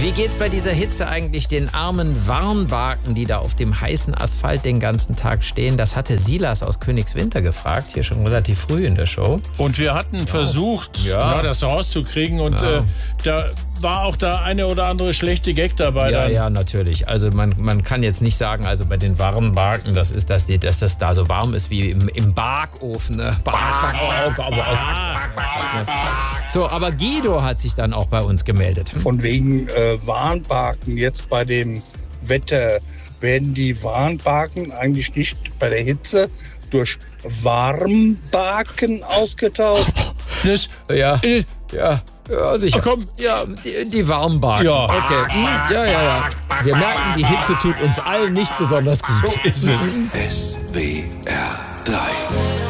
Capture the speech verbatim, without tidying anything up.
Wie geht's bei dieser Hitze eigentlich den armen Warnbarken, die da auf dem heißen Asphalt den ganzen Tag stehen? Das hatte Silas aus Königswinter gefragt, hier schon relativ früh in der Show. Und wir hatten ja. versucht, ja. Ja, das rauszukriegen und ja. äh, da war auch der eine oder andere schlechte Gag dabei. Ja, dann. ja, natürlich. Also man, man kann jetzt nicht sagen, also bei den warmen Barken, das ist, dass, die, dass das da so warm ist wie im, im Backofen. Ne? So, aber Guido hat sich dann auch bei uns gemeldet. Von wegen äh, Warnbarken jetzt bei dem Wetter, werden die Warnbarken eigentlich nicht bei der Hitze durch Warmbarken ausgetauscht? Das, ja, äh, ja, ja, sicher. Ach komm. Ja, die, die Warmbarken. Ja. Okay. Hm, ja, ja, ja. Wir merken, die Hitze tut uns allen nicht besonders gut. So ist es. S W R drei